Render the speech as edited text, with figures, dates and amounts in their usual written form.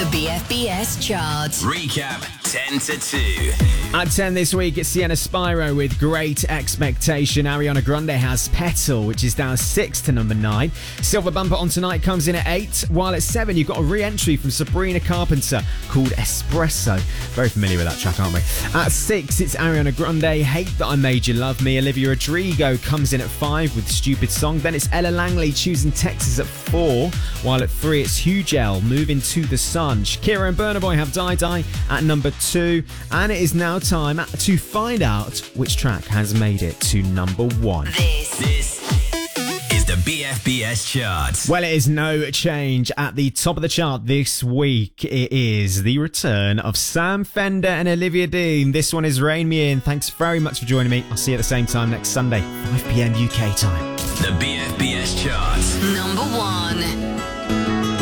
The BFBS chart. Recap 10 to 2. At 10 this week, it's Sienna Spyro with Great Expectation. Ariana Grande has Petal, which is down 6 to number 9. Silver Bumper on Tonight comes in at 8. While at 7, you've got a re-entry from Sabrina Carpenter called Espresso. Very familiar with that track, aren't we? At 6, it's Ariana Grande, Hate That I Made You Love Me. Olivia Rodrigo comes in at 5 with Stupid Song. Then it's Ella Langley choosing Texas at 4. While at 3, it's Hugh Gel moving to the Sun. Shakira and Burna Boy have Die Die at number 2. And it is now time to find out which track has made it to number 1. This is the BFBS chart. Well, it is no change. At the top of the chart this week, it is the return of Sam Fender and Olivia Dean. This one is Rain Me In. Thanks very much for joining me. I'll see you at the same time next Sunday, 5 p.m. UK time. The BFBS chart. Number 1.